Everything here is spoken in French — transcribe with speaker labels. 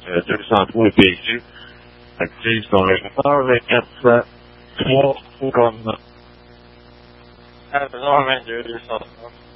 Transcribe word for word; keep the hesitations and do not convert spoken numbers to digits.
Speaker 1: euh, deux cent trois P G. Active son régulateur, vingt-quatre cent trois, comme
Speaker 2: Ah, vingt-deux, deux cent trois.